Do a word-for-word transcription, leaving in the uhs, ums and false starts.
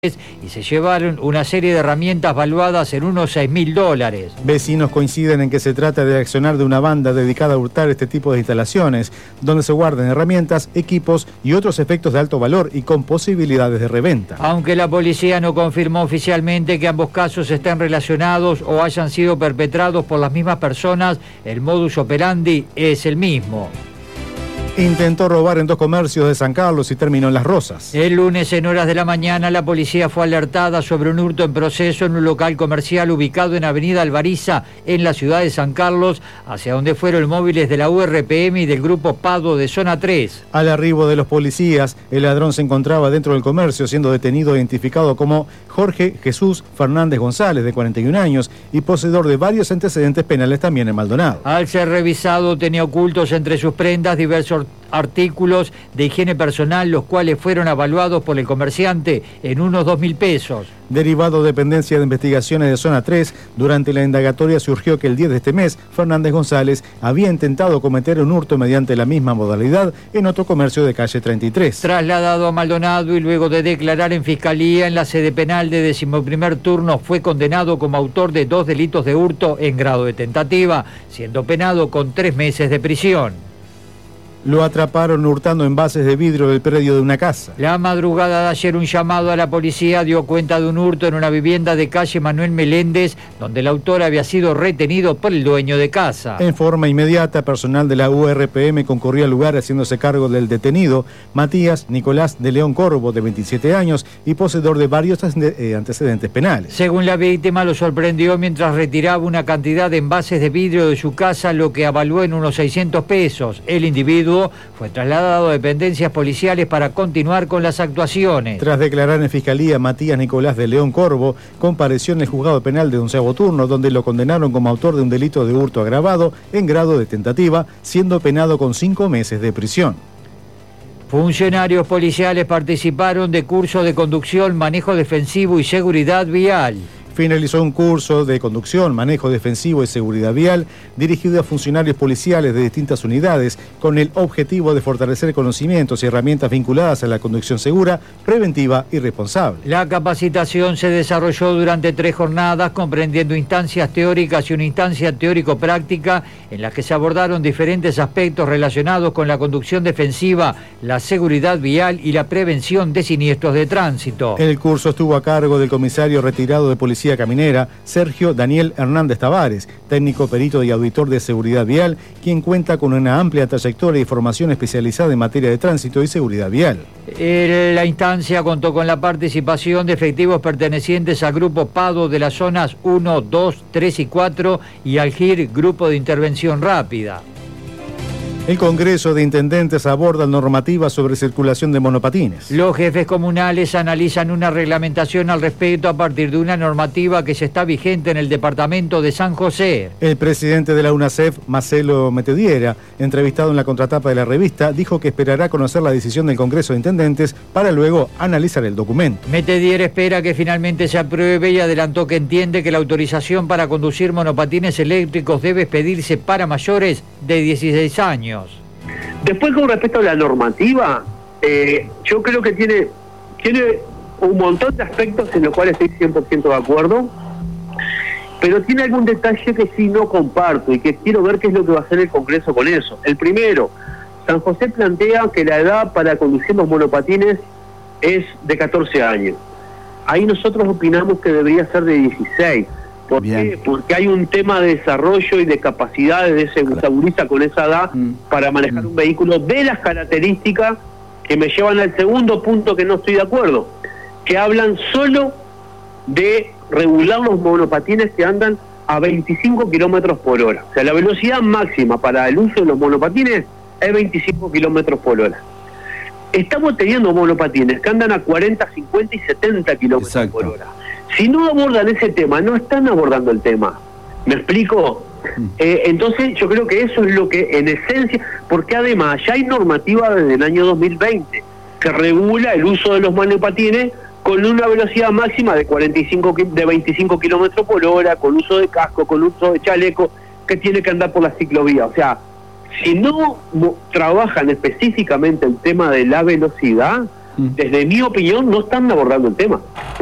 y se llevaron una serie de herramientas valuadas en unos seis mil dólares. Vecinos coinciden en que se trata de accionar de una banda dedicada a hurtar este tipo de instalaciones, donde se guardan herramientas, equipos y otros efectos de alto valor y con posibilidades de reventa. Aunque la policía no confirmó oficialmente que ambos casos estén relacionados o hayan sido perpetrados por las mismas personas, el modus operandi es el mismo. Intentó robar en dos comercios de San Carlos y terminó en Las Rosas. El lunes, en horas de la mañana, la policía fue alertada sobre un hurto en proceso en un local comercial ubicado en Avenida Alvariza, en la ciudad de San Carlos, hacia donde fueron móviles de la U R P M y del Grupo Pado de Zona tres. Al arribo de los policías, el ladrón se encontraba dentro del comercio, siendo detenido e identificado como Jorge Jesús Fernández González, de cuarenta y un años, y poseedor de varios antecedentes penales también en Maldonado. Al ser revisado, tenía ocultos entre sus prendas diversos artículos de higiene personal, los cuales fueron evaluados por el comerciante en unos dos mil pesos. Derivado de dependencia de investigaciones de Zona tres, durante la indagatoria surgió que el diez de este mes, Fernández González había intentado cometer un hurto mediante la misma modalidad en otro comercio de calle treinta y tres. Trasladado a Maldonado y luego de declarar en fiscalía en la sede penal de decimoprimer turno, fue condenado como autor de dos delitos de hurto en grado de tentativa, siendo penado con tres meses de prisión. Lo atraparon hurtando envases de vidrio del predio de una casa. La madrugada de ayer, un llamado a la policía dio cuenta de un hurto en una vivienda de calle Manuel Meléndez, donde el autor había sido retenido por el dueño de casa. En forma inmediata, personal de la U R P M concurrió al lugar haciéndose cargo del detenido, Matías Nicolás de León Corvo, de veintisiete años y poseedor de varios antecedentes penales. Según la víctima, lo sorprendió mientras retiraba una cantidad de envases de vidrio de su casa, lo que evaluó en unos seiscientos pesos. El individuo fue trasladado a dependencias policiales para continuar con las actuaciones. Tras declarar en fiscalía, Matías Nicolás de León Corvo compareció en el juzgado penal de onceavo turno, donde lo condenaron como autor de un delito de hurto agravado en grado de tentativa, siendo penado con cinco meses de prisión. Funcionarios policiales participaron de curso de conducción, manejo defensivo y seguridad vial. Finalizó un curso de conducción, manejo defensivo y seguridad vial dirigido a funcionarios policiales de distintas unidades con el objetivo de fortalecer conocimientos y herramientas vinculadas a la conducción segura, preventiva y responsable. La capacitación se desarrolló durante tres jornadas, comprendiendo instancias teóricas y una instancia teórico-práctica en las que se abordaron diferentes aspectos relacionados con la conducción defensiva, la seguridad vial y la prevención de siniestros de tránsito. El curso estuvo a cargo del comisario retirado de Policía Caminera, Sergio Daniel Hernández Tavares, técnico perito y auditor de seguridad vial, quien cuenta con una amplia trayectoria y formación especializada en materia de tránsito y seguridad vial. La instancia contó con la participación de efectivos pertenecientes al Grupo Pado de las zonas uno, dos, tres y cuatro y al G I R, Grupo de Intervención Rápida. El Congreso de Intendentes aborda normativas sobre circulación de monopatines. Los jefes comunales analizan una reglamentación al respecto a partir de una normativa que ya está vigente en el departamento de San José. El presidente de la UNACEF, Marcelo Metediera, entrevistado en la contratapa de la revista, dijo que esperará conocer la decisión del Congreso de Intendentes para luego analizar el documento. Metediera espera que finalmente se apruebe y adelantó que entiende que la autorización para conducir monopatines eléctricos debe pedirse para mayores de dieciséis años. Después, con respecto a la normativa, eh, yo creo que tiene, tiene un montón de aspectos en los cuales estoy cien por ciento de acuerdo, pero tiene algún detalle que sí no comparto y que quiero ver qué es lo que va a hacer el Congreso con eso. El primero, San José plantea que la edad para conducir los monopatines es de catorce años. Ahí nosotros opinamos que debería ser de dieciséis. ¿Por Bien. qué? Porque hay un tema de desarrollo y de capacidades de ese segurista con esa edad mm. para manejar mm. un vehículo de las características que me llevan al segundo punto que no estoy de acuerdo, que hablan solo de regular los monopatines que andan a veinticinco kilómetros por hora. O sea, la velocidad máxima para el uso de los monopatines es veinticinco kilómetros por hora. Estamos teniendo monopatines que andan a cuarenta, cincuenta y setenta kilómetros por hora. Si no abordan ese tema, no están abordando el tema. ¿Me explico? Mm. Eh, entonces yo creo que eso es lo que en esencia, porque además ya hay normativa desde el año dos mil veinte que regula el uso de los monopatines con una velocidad máxima de cuarenta y cinco, de veinticinco kilómetros por hora, con uso de casco, con uso de chaleco, que tiene que andar por la ciclovía. O sea, si no trabajan específicamente el tema de la velocidad, desde mi opinión, no están abordando el tema.